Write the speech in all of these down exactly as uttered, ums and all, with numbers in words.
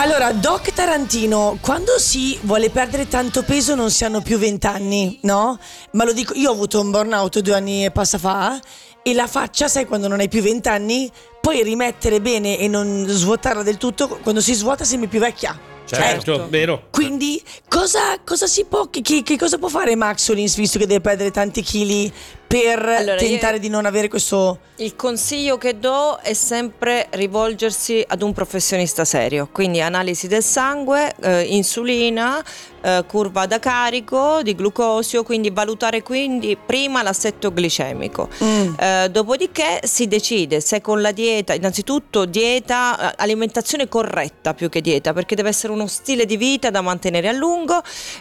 Allora, Doc Tarantino, quando si vuole perdere tanto peso non si hanno più vent'anni, no? Ma lo dico, io ho avuto un burnout due anni e passa fa, e la faccia, sai, quando non hai più vent'anni, puoi rimettere bene e non svuotarla del tutto, quando si svuota sembri più vecchia. Certo, certo, vero. Quindi cosa, cosa si può che, che cosa può fare Max Olins, visto che deve perdere tanti chili, per allora, tentare di non avere questo... Il consiglio che do è sempre rivolgersi ad un professionista serio, quindi analisi del sangue, eh, insulina, eh, curva da carico di glucosio, quindi valutare quindi prima l'assetto glicemico. Mm. Eh, dopodiché si decide se con la dieta, innanzitutto dieta, alimentazione corretta più che dieta, perché deve essere uno stile di vita da mantenere a lungo,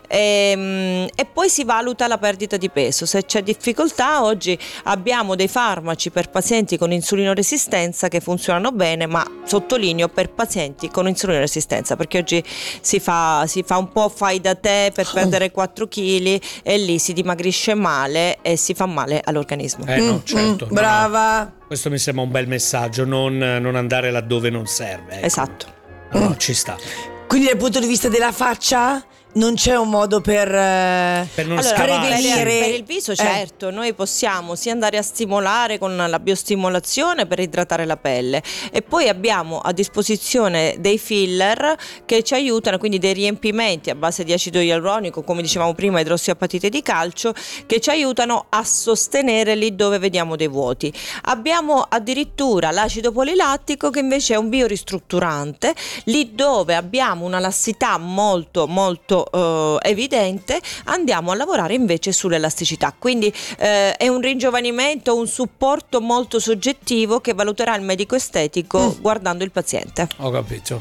e, e poi si valuta la perdita di peso. Se c'è difficoltà, oggi abbiamo dei farmaci per pazienti con insulinoresistenza che funzionano bene, ma sottolineo per pazienti con insulinoresistenza, perché oggi si fa, si fa un po' fai da te per perdere quattro chili e lì si dimagrisce male e si fa male all'organismo. Eh no, certo. Mm, brava. No, no. Questo mi sembra un bel messaggio, non, non andare laddove non serve. Ecco. Esatto. No, no, ci sta. Quindi dal punto di vista della faccia non c'è un modo per, eh, per non allora, prevenire per, per il viso, certo, eh. noi possiamo sia andare a stimolare con la biostimolazione per idratare la pelle, e poi abbiamo a disposizione dei filler che ci aiutano, quindi dei riempimenti a base di acido ialuronico, come dicevamo prima, idrossiapatite di calcio, che ci aiutano a sostenere lì dove vediamo dei vuoti. Abbiamo addirittura l'acido polilattico, che invece è un bioristrutturante, lì dove abbiamo una lassità molto molto Uh, evidente, andiamo a lavorare invece sull'elasticità, quindi uh, è un ringiovanimento, un supporto molto soggettivo che valuterà il medico estetico mm. guardando il paziente. Ho capito.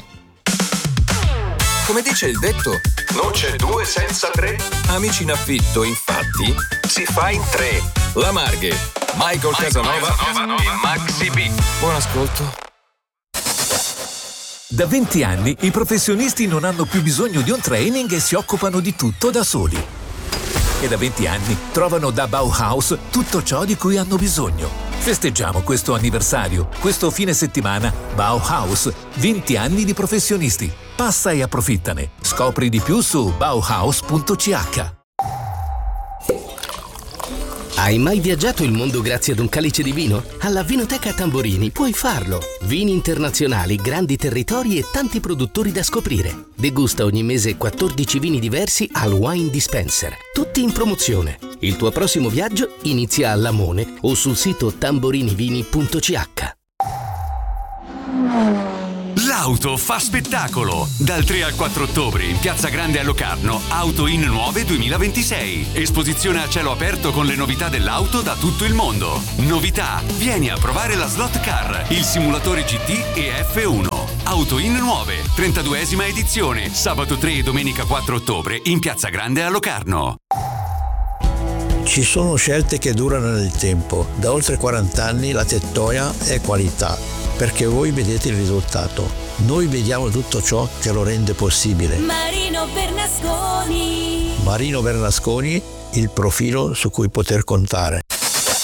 Come dice il detto, non c'è due senza tre. Amici in affitto, infatti, si fa in tre. La Marghe, Michael Casanova, Casanova e Maxi B. Buon ascolto. Da venti anni i professionisti non hanno più bisogno di un training e si occupano di tutto da soli. E da venti anni trovano da Bauhaus tutto ciò di cui hanno bisogno. Festeggiamo questo anniversario, questo fine settimana. Bauhaus, venti anni di professionisti. Passa e approfittane. Scopri di più su bauhaus punto c h. Hai mai viaggiato il mondo grazie ad un calice di vino? Alla Vinoteca Tamborini puoi farlo. Vini internazionali, grandi territori e tanti produttori da scoprire. Degusta ogni mese quattordici vini diversi al Wine Dispenser, tutti in promozione. Il tuo prossimo viaggio inizia a Lamone o sul sito tamborinivini punto c h. L'auto fa spettacolo! Dal tre al quattro ottobre in Piazza Grande a Locarno, Auto In Nuove duemilaventisei. Esposizione a cielo aperto con le novità dell'auto da tutto il mondo. Novità: vieni a provare la Slot Car, il simulatore G T e F uno. Auto In Nuove, trentaduesima edizione, sabato tre e domenica quattro ottobre in Piazza Grande a Locarno. Ci sono scelte che durano nel tempo. Da oltre quaranta anni la Tettoia è qualità, perché voi vedete il risultato. Noi vediamo tutto ciò che lo rende possibile. Marino Bernasconi. Marino Bernasconi, il profilo su cui poter contare.